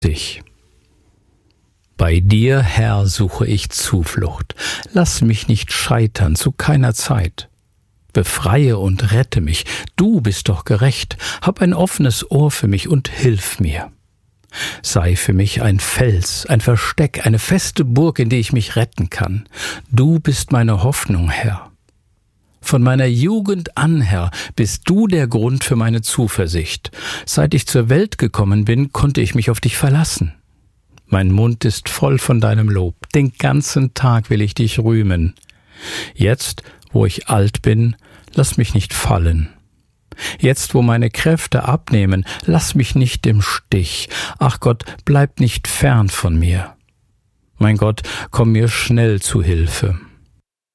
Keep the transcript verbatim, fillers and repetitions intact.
dich. Bei dir, Herr, suche ich Zuflucht. Lass mich nicht scheitern, zu keiner Zeit. Befreie und rette mich, du bist doch gerecht. Hab ein offenes Ohr für mich und hilf mir. Sei für mich ein Fels, ein Versteck, eine feste Burg, in die ich mich retten kann. Du bist meine Hoffnung, Herr. Von meiner Jugend an, Herr, bist du der Grund für meine Zuversicht. Seit ich zur Welt gekommen bin, konnte ich mich auf dich verlassen. Mein Mund ist voll von deinem Lob. Den ganzen Tag will ich dich rühmen. Jetzt, wo ich alt bin, lass mich nicht fallen. Jetzt, wo meine Kräfte abnehmen, lass mich nicht im Stich. Ach Gott, bleib nicht fern von mir. Mein Gott, komm mir schnell zu Hilfe.